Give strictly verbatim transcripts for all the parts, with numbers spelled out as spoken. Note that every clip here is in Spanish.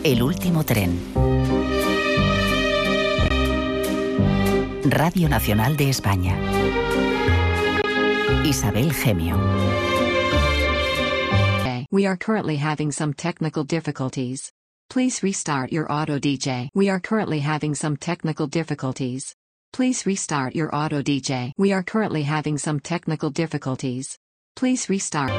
El último tren. Radio Nacional de España. Isabel Gemio. We are currently having some technical difficulties. Please restart your auto D J. We are currently having some technical difficulties. Please restart your auto D J. We are currently having some technical difficulties. Please restart.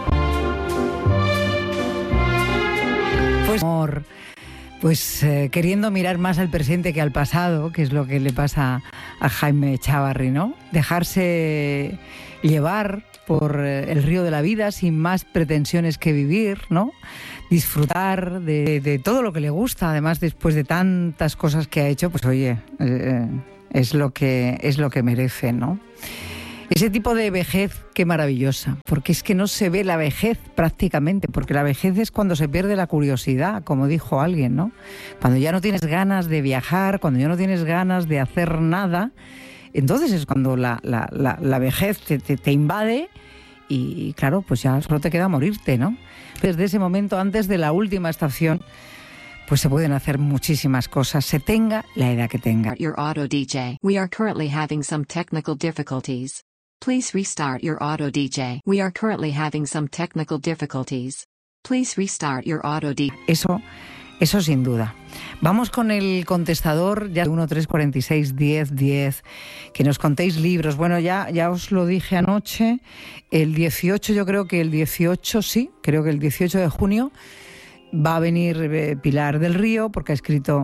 Pues, amor, pues eh, queriendo mirar más al presente que al pasado, que es lo que le pasa a Jaime Chávarri, ¿no? Dejarse llevar por eh, el río de la vida sin más pretensiones que vivir, ¿no? Disfrutar de, de todo lo que le gusta, además después de tantas cosas que ha hecho, pues oye, eh, es lo que es lo que merece, ¿no? Ese tipo de vejez, qué maravillosa, porque es que no se ve la vejez prácticamente, porque la vejez es cuando se pierde la curiosidad, como dijo alguien, ¿no? Cuando ya no tienes ganas de viajar, cuando ya no tienes ganas de hacer nada, entonces es cuando la, la, la, la vejez te, te, te invade y, claro, pues ya solo te queda morirte, ¿no? Desde ese momento, antes de la última estación, pues se pueden hacer muchísimas cosas, se tenga la edad que tenga. Your auto D J. We are currently having some technical difficulties. Please restart your auto D J. We are currently having some technical difficulties. Please restart your auto D J. Eso, eso sin duda. Vamos con el contestador, ya uno tres cuatro seis diez diez, que nos contéis libros. Bueno, ya, ya os lo dije anoche, el dieciocho, yo creo que el dieciocho, sí, creo que el dieciocho de junio va a venir eh, Pilar del Río, porque ha escrito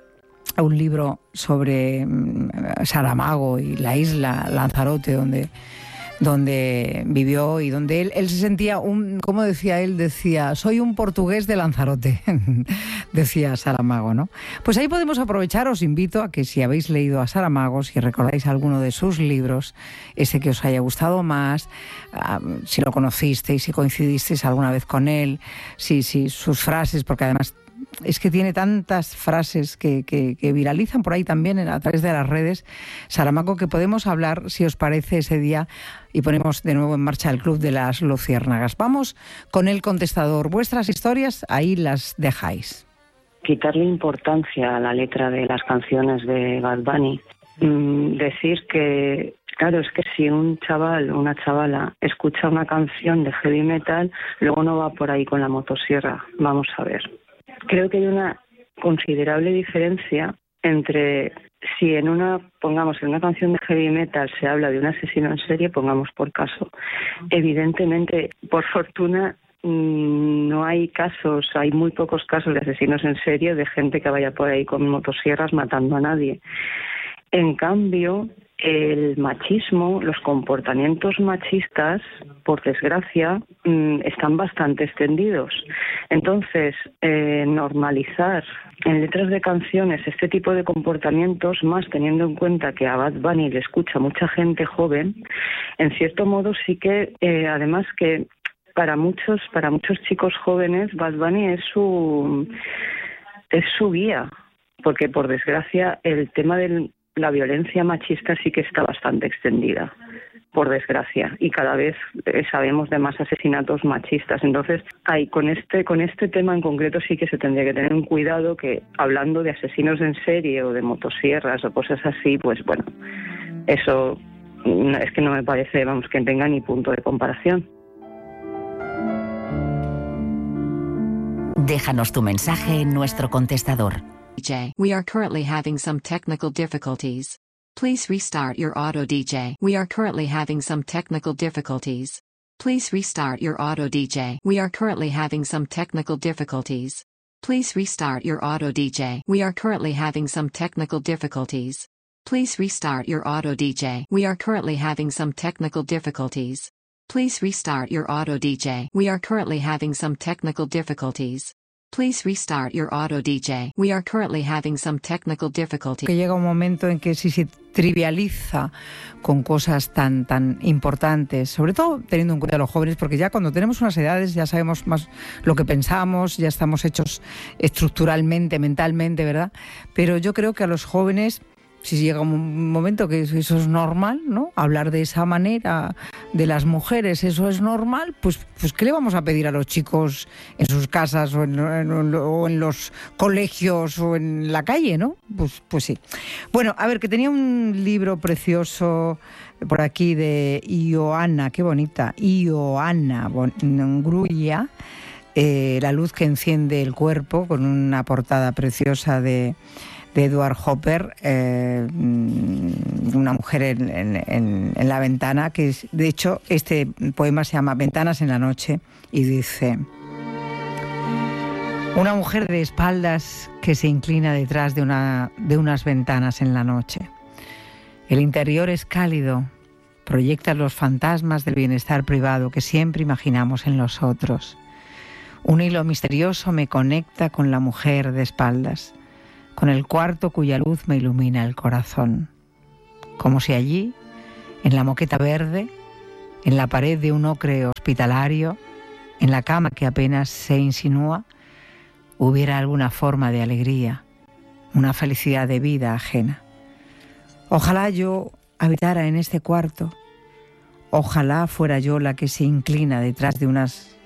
un libro sobre Saramago y la isla Lanzarote donde, donde vivió y donde él, él se sentía un, como decía él, decía, soy un portugués de Lanzarote, decía Saramago, ¿no? Pues ahí podemos aprovechar, os invito a que si habéis leído a Saramago, si recordáis alguno de sus libros, ese que os haya gustado más, uh, si lo conocisteis, si coincidisteis alguna vez con él, si, si sus frases, porque además es que tiene tantas frases que, que, que viralizan por ahí también a través de las redes, Saramago, que podemos hablar, si os parece, ese día y ponemos de nuevo en marcha el Club de las Luciérnagas. Vamos con el contestador. Vuestras historias, ahí las dejáis. Quitarle importancia a la letra de las canciones de Bad Bunny. Mm, decir que, claro, es que si un chaval o una chavala escucha una canción de heavy metal, luego no va por ahí con la motosierra. Vamos a ver. Creo que hay una considerable diferencia entre si en una, pongamos, en una canción de heavy metal se habla de un asesino en serie, pongamos por caso. Evidentemente, por fortuna, no hay casos, hay muy pocos casos de asesinos en serie, de gente que vaya por ahí con motosierras matando a nadie. En cambio, el machismo, los comportamientos machistas, por desgracia, están bastante extendidos. Entonces, eh, normalizar en letras de canciones este tipo de comportamientos, más teniendo en cuenta que a Bad Bunny le escucha mucha gente joven, en cierto modo sí que, eh, además que para muchos, para muchos chicos jóvenes, Bad Bunny es su, es su guía, porque por desgracia el tema del la violencia machista sí que está bastante extendida, por desgracia, y cada vez eh, sabemos de más asesinatos machistas. Entonces, hay, con este con este tema en concreto sí que se tendría que tener un cuidado, que hablando de asesinos en serie o de motosierras o cosas así, pues bueno, eso es que no me parece, vamos, que tenga ni punto de comparación. Déjanos tu mensaje en nuestro contestador. D J. We are currently having some technical difficulties. Please restart your auto D J. We are currently having some technical difficulties. Please restart your auto D J. We are currently having some technical difficulties. Please restart your auto D J. We are currently having some technical difficulties. Please restart your auto D J. We are currently having some technical difficulties. Please restart your auto D J. We are currently having some technical difficulties. Please restart your auto D J. We are currently having some technical difficulty. Que llega un momento en que si se trivializa con cosas tan tan importantes, sobre todo teniendo en cuenta a los jóvenes, porque ya cuando tenemos unas edades ya sabemos más lo que pensamos, ya estamos hechos estructuralmente, mentalmente, ¿verdad? Pero yo creo que a los jóvenes, si llega un momento que eso es normal, ¿no? Hablar de esa manera, de las mujeres eso es normal, pues, pues ¿qué le vamos a pedir a los chicos en sus casas o en, en, o en los colegios o en la calle, ¿no? Pues, pues sí. Bueno, a ver, que tenía un libro precioso por aquí de Ioana, qué bonita, Ioana Grulla, eh, La luz que enciende el cuerpo, con una portada preciosa de... de Edward Hopper, eh, una mujer en, en, en la ventana, que es, de hecho este poema se llama Ventanas en la noche, y dice: una mujer de espaldas que se inclina detrás de, una, de unas ventanas en la noche. El interior es cálido, proyecta los fantasmas del bienestar privado que siempre imaginamos en los otros. Un hilo misterioso me conecta con la mujer de espaldas, con el cuarto cuya luz me ilumina el corazón, como si allí, en la moqueta verde, en la pared de un ocre hospitalario, en la cama que apenas se insinúa, hubiera alguna forma de alegría, una felicidad de vida ajena. Ojalá yo habitara en este cuarto, ojalá fuera yo la que se inclina detrás de unas